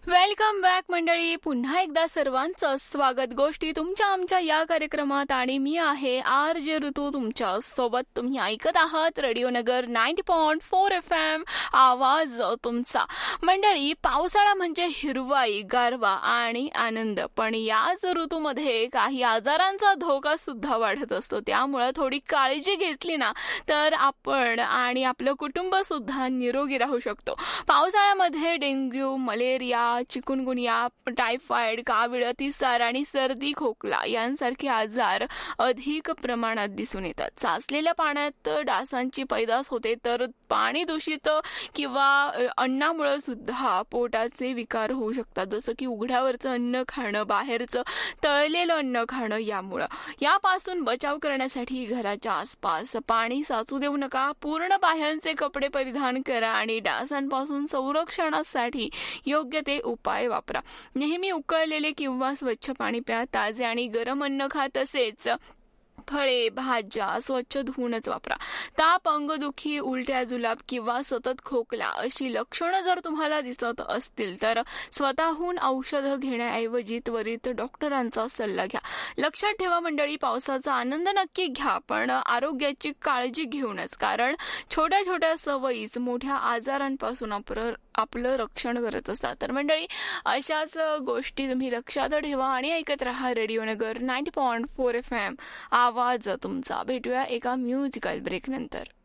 Welcome back मंडळी. पुन्हा एकदा सर्वांचं स्वागत गोष्टी तुमच्या आमच्या या कार्यक्रमात. आणि मी आहे RJ ऋतू तुमच्या सोबत. तुम्ही ऐकत आहात रेडिओ नगर 90.4 FM, आवाज तुमचा. मंडळी, पावसाळा म्हणजे हिरवाई, गारवा आणि आनंद. पण याच ऋतूमध्ये काही आजारांचा धोका सुद्धा वाढत असतो. त्यामुळे थोडी काळजी घेतली ना तर आपण आणि आपलं कुटुंब सुद्धा निरोगी राहू शकतो. पावसाळ्यामध्ये डेंग्यू, मलेरिया, चिकुनगुनिया, टायफॉइड, कावीळ, अतिसार आणि सर्दी, खोकला यांसारखे आजार अधिक प्रमाणात दिसून येतात. साचलेल्या पाण्यात डासांची पैदास होते, तर पाणी दूषित किंवा अन्नामुळे सुद्धा पोटाचे विकार होऊ शकतात, जसं की उघड्यावरचं अन्न खाणं, बाहेरचं तळलेलं अन्न खाणं. यापासून बचाव करण्यासाठी घराच्या आसपास पाणी साचू देऊ नका. पूर्ण बाह्यांचे कपडे परिधान करा आणि डासांपासून संरक्षणासाठी योग्य ते उपाय वापरा. नेहमी उकळलेले किंवा स्वच्छ पाणी प्या. ताजे आणि गरम अन्न खा. तसेच फळे, भाज्या स्वच्छ धुवूनच वापरा. ताप, अंगदुखी, उलट्या, जुलाब किंवा सतत खोकला अशी लक्षणं जर तुम्हाला दिसत असतील तर स्वतःहून औषधं घेण्याऐवजी त्वरित डॉक्टरांचा सल्ला घ्या. लक्षात ठेवा मंडळी, पावसाचा आनंद नक्की घ्या, पण आरोग्याची काळजी घेऊनच. कारण छोट्या छोट्या सवयीच मोठ्या आजारांपासून आपलं रक्षण करत असतात. तर मंडळी, अशाच गोष्टी तुम्ही लक्षात ठेवा आणि ऐकत राहा रेडिओ नगर 90.4 FM, आवाज तुमचा. भेटूया एका म्युझिकल ब्रेक नंतर.